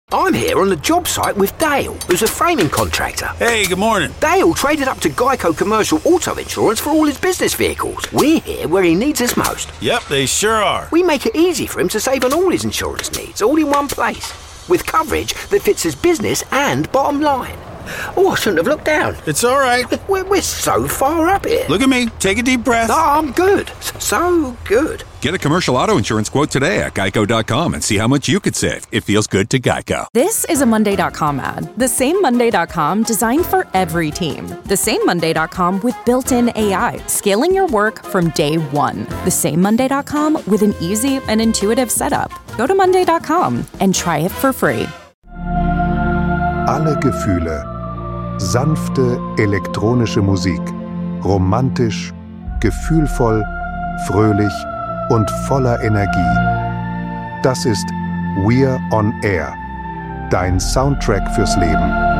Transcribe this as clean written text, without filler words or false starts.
I'm here on the job site with Dale, who's a framing contractor. Hey, good morning. Dale traded up to Geico Commercial Auto Insurance for all his business vehicles. We're here where he needs us most. Yep, they sure are. We make it easy for him to save on all his insurance needs, all in one place, with coverage that fits his business and bottom line. Oh, I shouldn't have looked down. It's all right. We're so far up here. Look at me. Take a deep breath. No, I'm good. So good. Get a commercial auto insurance quote today at Geico.com and see how much you could save. It feels good to Geico. This is a Monday.com ad. The same Monday.com designed for every team. The same Monday.com with built-in AI, scaling your work from day one. The same Monday.com with an easy and intuitive setup. Go to Monday.com and try it for free. Alle Gefühle. Sanfte elektronische Musik. Romantisch, gefühlvoll, fröhlich und voller Energie. Das ist We're on Air. Dein Soundtrack fürs Leben.